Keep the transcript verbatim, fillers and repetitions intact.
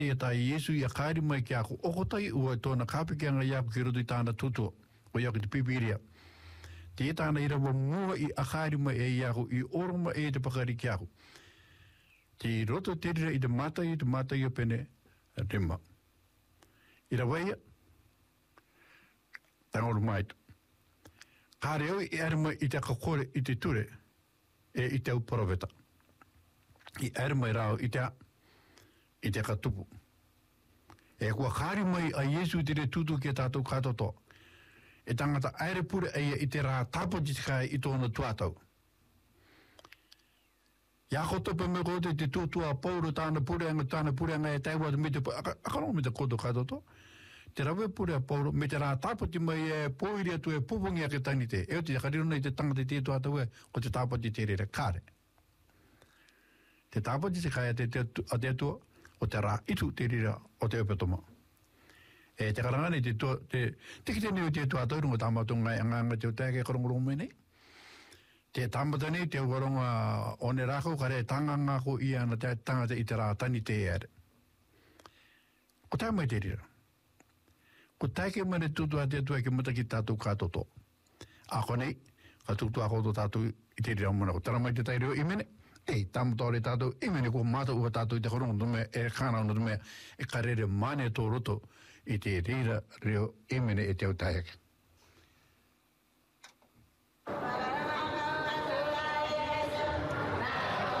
e tai Yesu ia kairi mai ki ako okotai ua tōna kāpekeanga i ako ki roto i tāna tutua o i ako te pipiria. Te e tāna ira wa mua i a kairi mai e i ako i oroma e te pakari ki ako. Te roto te rira i te mata i te mata i o pene rima. Ira waia, tangoru maitu. Kāre au i arima i te kakore i te ture e i te au profeta. I arima i rao i te a i te katupu. E kua kāri mai a Yesu te re tutu ki a tātou katoto. E tangata aere pure eia i te rā tāpotitikai i tōna tuatau. Ia kotopa me kote te tutua pauro tāna pureanga tāna pureanga e taiwa te mite akano me te koto katoto. Te rawe pure pauro me te rā tāpoti mai e poiri atu e pupungi ake tani te. E o te karirona i te tangata te tuatau e ko te tāpoti te re kāre. Te tāpotitikai a te atua o te rā itu te rira o te upetoma. E te karangane te tua, te, te ki te neo te tua taurunga tāmatunga e nganga te o tēke karongorong mene. Te tāmatane te waronga o ne rākau kare tanganga ko i ana te tangata i te rā tani te ere. Ko tā mai te rira. Ko tēke mene tutua te tua ki muta ki tātou kātoto. A konei, ka tutua koto tātou i te rira muna. Ko tara mai te taireo i mene. Ei, tamutore tātou, i mene ko mata ua tātou i te korongo tume, e kāna ono tume, e karere mane tō roto i te rira reo i mene e te au taeke.